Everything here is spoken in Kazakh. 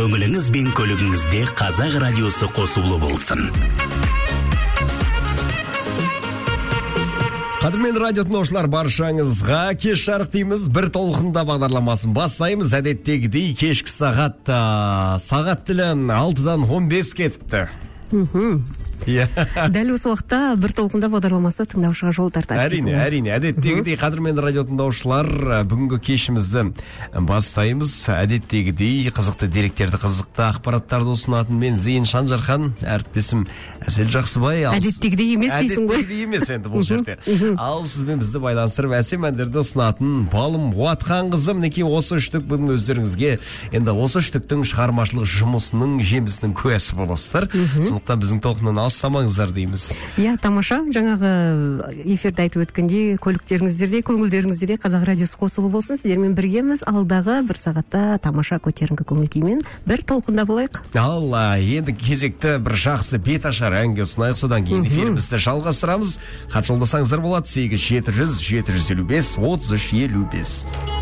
көңіліңіз бен көлігіңізде Қазақ радиосы қосулы болсын. Қадірмен радио тыңдаушылар, баршаңызға кеш жарық дейміз. Бір толқында бағдарламасын бастаймыз. Әдеттегідей кешкі сағат тілі 6-дан 15 кетіпті. Дәл осы уақытта бір толқында бағдарламасы тыңдаушыға жол тартады. Әрине. Әдеттегідей қадірмен радио тыңдаушылар, бүгінгі кешімізді бастаймыз. Әдеттегідей қызықты деректерді, қызықты ақпараттарды ұсынатын мен Зейін Шанжархан, әріптесім Әсел Жақсыбай. Әдеттегідей емес дейсің ғой. Әдеттегідей емес енді бұл жерде. Ал сізбен бізді байланыстырып әсем әндерді ұсынатын Балым Уатқанқызы, мінекей осы үштік бүгін өздеріңізге енді осы үштіктің шығармашылық жұмысының жемісінің куәсі боласыздар. Сондықтан біздің толқыннан алыстамаңыздар дейміз. Иә, тамаша. Жаңағы эфирде айтып өткендей, көліктеріңізде де, көңілдеріңізде де Қазақ радиосы қосылы болсын. Сіздермен біргеміз. Алдағы бір сағатта тамаша көтеріңкі көңіл күймен бір толқында болайық. Алла, енді кезекті бір жақсы бет ашар әнге ұсынайық, содан кейін эфирімізді жалғастырамыз. Хат жолдасаңыздар болады. 8 700 755 33 55.